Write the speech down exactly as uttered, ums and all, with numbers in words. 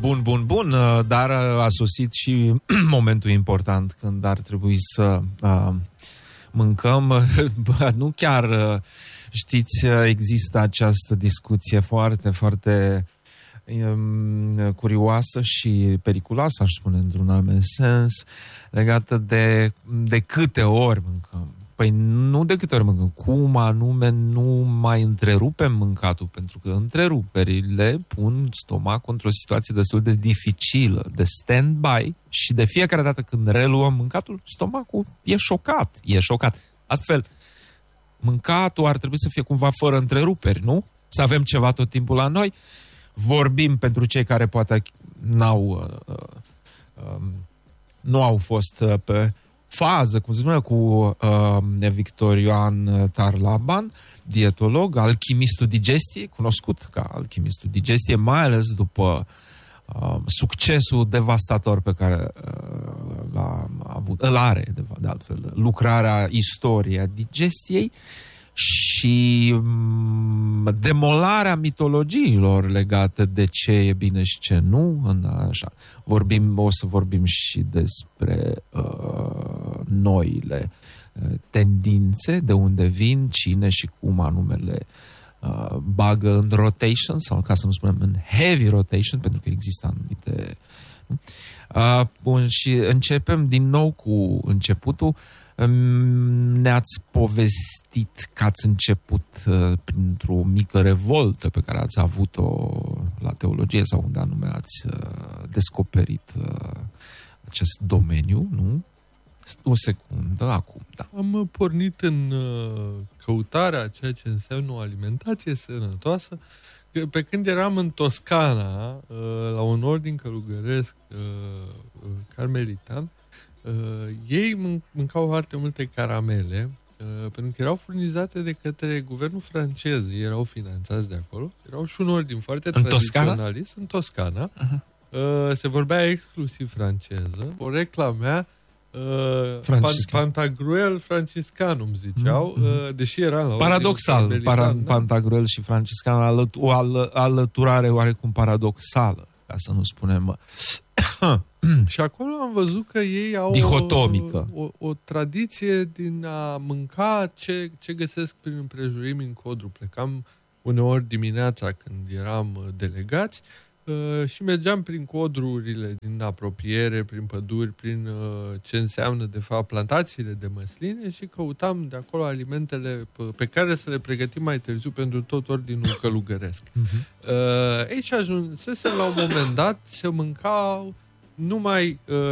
Bun, bun, bun, dar a sosit și momentul important când ar trebui să uh, mâncăm. Nu chiar, uh, știți, există această discuție foarte, foarte um, curioasă și periculoasă, aș spune, într-un anume sens, legată de, de câte ori mâncăm. Păi nu de câte ori mâncăm, cum anume nu mai întrerupem mâncatul, pentru că întreruperile pun stomacul într-o situație destul de dificilă, de stand-by, și de fiecare dată când reluăm mâncatul, stomacul e șocat, e șocat. Astfel, mâncatul ar trebui să fie cumva fără întreruperi, nu? Să avem ceva tot timpul la noi. Vorbim pentru cei care poate n-au, uh, uh, nu au fost uh, pe fază, cum se spune, cu uh, Victor Ioan Tarlaban, dietolog, alchimistul digestiei, cunoscut ca alchimistul digestiei, mai ales după uh, succesul devastator pe care uh, l-a avut, îl are, de, de altfel, lucrarea Istoria digestiei și um, demolarea mitologiilor legate de ce e bine și ce nu. În așa. Vorbim, o să vorbim și despre uh, noile uh, tendințe, de unde vin, cine și cum anume le uh, bagă în rotation, sau ca să nu spunem în heavy rotation, pentru că există anumite... Uh, bun, și începem din nou cu începutul. Ne-ați povestit că ați început uh, printr-o mică revoltă pe care ați avut-o la teologie sau unde anume ați uh, descoperit uh, acest domeniu, nu? O secundă, acum, da. Am pornit în uh, căutarea a ceea ce înseamnă o alimentație sănătoasă. Pe când eram în Toscana, uh, la un ordin călugăresc uh, carmelitan, Uh, ei mân- mâncau foarte multe caramele, uh, pentru că erau furnizate de către guvernul francez, ei erau finanțați de acolo, erau și un ordin foarte în tradiționalist în Toscana, uh-huh. uh, se vorbea exclusiv franceză, o reclamea uh, Pan- Pantagruel Franciscanum, ziceau, uh-huh. uh, deși era la paradoxal, para- da? Pantagruel și Franciscan, alăt- o al- alăturare oarecum paradoxală, ca să nu spunem... Și acolo am văzut că ei au dihotomică. O, o, o tradiție din a mânca ce, ce găsesc prin împrejurimi în Codru. Plecam uneori dimineața când eram delegați uh, și mergeam prin codrurile din apropiere, prin păduri, prin uh, ce înseamnă de fapt plantațiile de măsline și căutam de acolo alimentele pe, pe care să le pregătim mai târziu pentru tot ordinul călugăresc. Uh-huh. Uh, aici ajunsesem la un moment dat să mâncau numai uh,